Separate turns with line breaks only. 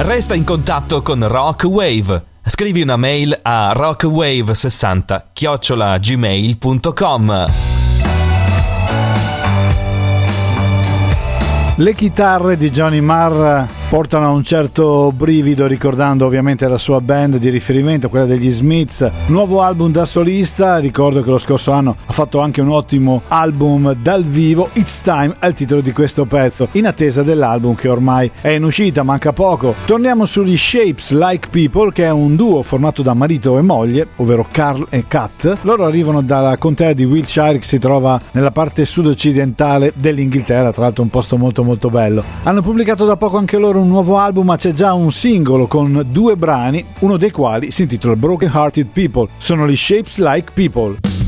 Resta in contatto con Rock Wave. Scrivi una mail a rockwave60@gmail.com.
Le chitarre di Johnny Marr portano a un certo brivido, ricordando ovviamente la sua band di riferimento, quella degli Smiths. Nuovo album da solista, ricordo che lo scorso anno ha fatto anche un ottimo album dal vivo. It's Time è il titolo di questo pezzo, in attesa dell'album che ormai è in uscita, manca poco. Torniamo sugli Shapes Like People, che è un duo formato da marito e moglie, ovvero Carl e Kat. Loro arrivano dalla contea di Wiltshire, che si trova nella parte sud-occidentale dell'Inghilterra, tra l'altro un posto molto molto bello. Hanno pubblicato da poco anche loro un nuovo album, ma c'è già un singolo con 2 brani, uno dei quali si intitola Broken Hearted People. Sono gli Shapes Like People.